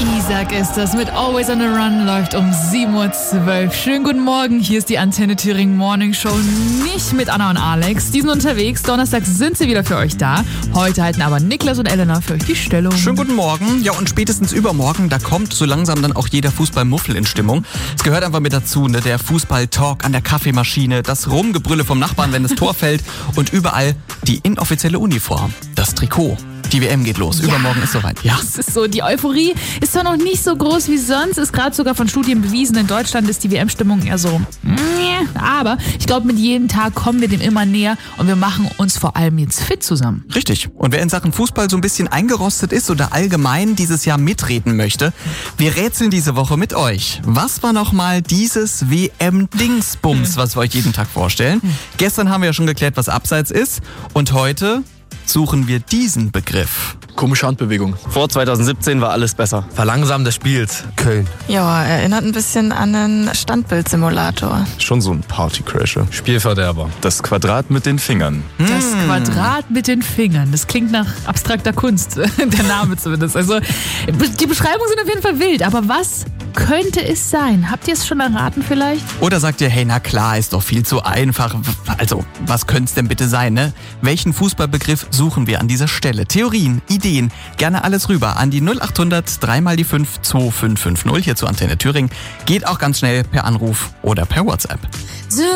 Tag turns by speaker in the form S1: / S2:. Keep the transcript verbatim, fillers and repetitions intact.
S1: Isaac ist das mit Always on the Run, läuft um sieben Uhr zwölf. Schönen guten Morgen, hier ist die Antenne Thüringen Morning Show, nicht mit Anna und Alex. Die sind unterwegs, Donnerstag sind sie wieder für euch da. Heute halten aber Niklas und Elena für euch die Stellung.
S2: Schönen guten Morgen. Ja, und spätestens übermorgen, da kommt so langsam dann auch jeder Fußballmuffel in Stimmung. Es gehört einfach mit dazu, ne? Der Fußball-Talk an der Kaffeemaschine, das Rumgebrülle vom Nachbarn, wenn das Tor fällt und überall die inoffizielle Uniform, das Trikot. Die W M geht los. Ja. Übermorgen ist soweit. Ja.
S1: Es ist so, die Euphorie ist zwar noch nicht so groß wie sonst, ist gerade sogar von Studien bewiesen. In Deutschland ist die W M-Stimmung eher so, aber ich glaube, mit jedem Tag kommen wir dem immer näher und wir machen uns vor allem jetzt fit zusammen.
S2: Richtig. Und wer in Sachen Fußball so ein bisschen eingerostet ist oder allgemein dieses Jahr mitreden möchte, wir rätseln diese Woche mit euch. Was war nochmal dieses W M-Dingsbums, was wir euch jeden Tag vorstellen? Gestern haben wir ja schon geklärt, was Abseits ist, und heute suchen wir diesen Begriff.
S3: Komische Handbewegung.
S4: Vor zwanzig siebzehn war alles besser.
S3: Verlangsamen des Spiels. Köln.
S5: Ja, erinnert ein bisschen an einen Standbildsimulator.
S6: Schon so ein Partycrasher.
S3: Spielverderber.
S6: Das Quadrat mit den Fingern.
S1: Das Quadrat mit den Fingern. Das klingt nach abstrakter Kunst. Der Name zumindest. Also, die Beschreibungen sind auf jeden Fall wild. Aber was könnte es sein? Habt ihr es schon erraten vielleicht?
S2: Oder sagt ihr, hey, na klar, ist doch viel zu einfach. Also, was könnte es denn bitte sein, ne? Welchen Fußballbegriff suchen wir an dieser Stelle? Theorien, Ideen, gerne alles rüber an die null acht hundert drei mal die fünf zwei fünf fünf null hier zur Antenne Thüringen. Geht auch ganz schnell per Anruf oder per WhatsApp.
S1: So.